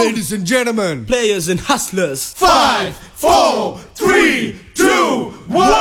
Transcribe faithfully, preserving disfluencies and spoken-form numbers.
Ladies and gentlemen, players and hustlers. five, four, three, two, one.